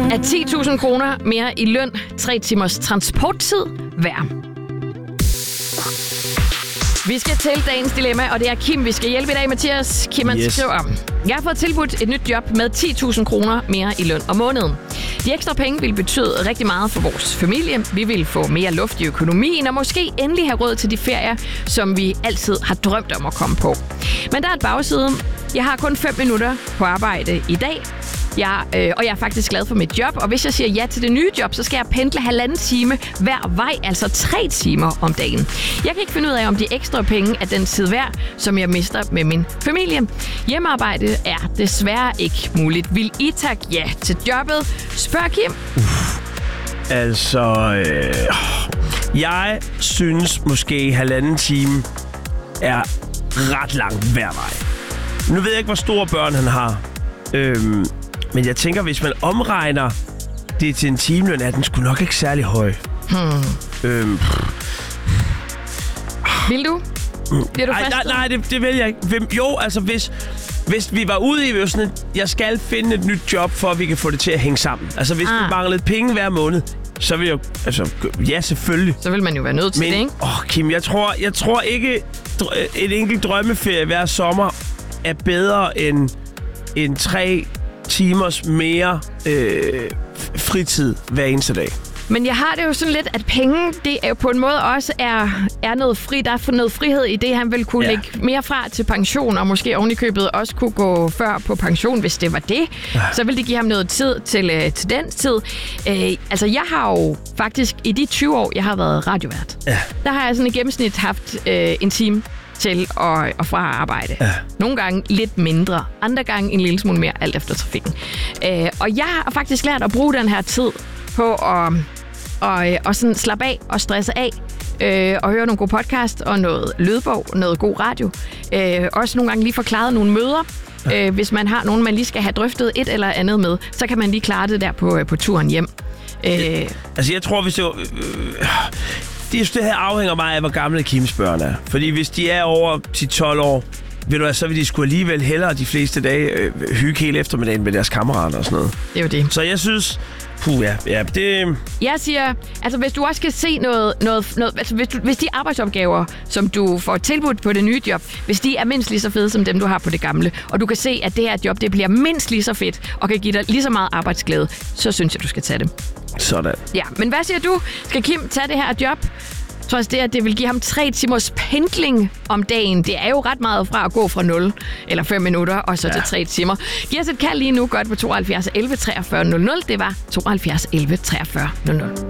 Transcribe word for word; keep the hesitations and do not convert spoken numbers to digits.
er ti tusind kroner mere i løn, tre timers transporttid hver. Vi skal til dagens dilemma, og det er Kim, vi skal hjælpe i dag. Mathias, Kim, han yes. skriver om. Jeg har fået tilbudt et nyt job med ti tusind kroner mere i løn om måneden. De ekstra penge vil betyde rigtig meget for vores familie. Vi vil få mere luft i økonomien, og måske endelig have råd til de ferier, som vi altid har drømt om at komme på. Men der er et bagside. Jeg har kun fem minutter på arbejde i dag. Jeg, øh, og jeg er faktisk glad for mit job, og hvis jeg siger ja til det nye job, så skal jeg pendle halvanden time hver vej, altså tre timer om dagen. Jeg kan ikke finde ud af, om de ekstra penge er den tid værd, som jeg mister med min familie. Hjemmearbejde er desværre ikke muligt. Vil I takke ja til jobbet? Spørg Kim. Uff. Altså, øh, jeg synes måske halvanden time er ret langt hver vej. Nu ved jeg ikke, hvor store børn han har. Øhm, men jeg tænker, hvis man omregner det til en timeløn, er den sgu nok ikke særlig høj. Hmm. Øhm, Vil du? Bliver du nej, nej, nej, det, det vil jeg ikke. Hvem, jo, altså hvis, hvis vi var ude i sådan et, jeg skal finde et nyt job, for at vi kan få det til at hænge sammen. Altså hvis ah. vi manglede penge hver måned, så vil jeg altså, ja, selvfølgelig. Så vil man jo være nødt til men, det, ikke? Åh, Kim, jeg tror, jeg tror ikke, et enkelt drømmeferie hver sommer er bedre end en tre timers mere øh, fritid hver eneste dag. Men jeg har det jo sådan lidt, at penge, det er jo på en måde også er, er noget fri. Der er noget frihed i det, han vil kunne ja. lægge mere fra til pension, og måske ovenikøbet også kunne gå før på pension, hvis det var det. Ja. Så vil det give ham noget tid til, øh, til den tid. Øh, altså, jeg har jo faktisk i de tyve år, jeg har været radiovært, ja. der har jeg sådan i gennemsnit haft øh, en time til og, og fra arbejde. Ja. Nogle gange lidt mindre, andre gange en lille smule mere, alt efter trafikken. Øh, og jeg har faktisk lært at bruge den her tid på at og, og sådan slappe af og stresse af, øh, og høre nogle gode podcast og noget lydbog, noget god radio. Øh, også nogle gange lige forklaret nogle møder. Ja. Øh, hvis man har nogen, man lige skal have drøftet et eller andet med, så kan man lige klare det der på, på turen hjem. Øh, altså jeg tror, hvis det var... Øh, Det, det her afhænger meget af, hvor gamle Kims børn er. Fordi hvis de er over ti tolv år, ved du hvad, så vil de sgu alligevel hellere de fleste dage øh, hygge hele eftermiddagen med deres kammerater og sådan noget. Det er jo det. Så jeg synes... Puh, ja, ja, det... Jeg siger, altså hvis du også skal se noget... noget, noget altså hvis, du, hvis de arbejdsopgaver, som du får tilbudt på det nye job, hvis de er mindst lige så fede som dem, du har på det gamle, og du kan se, at det her job, det bliver mindst lige så fedt, og kan give dig lige så meget arbejdsglæde, så synes jeg, du skal tage det. Sådan. Ja, men hvad siger du? Skal Kim tage det her job? Trods det, at det vil give ham tre timers pendling om dagen. Det er jo ret meget fra at gå fra nul eller fem minutter, og så ja. til tre timer. Giv os et kald lige nu, godt på tooghalvfjerds elleve treogfyrre nul nul. Det var tooghalvfjerds elleve treogfyrre nul nul.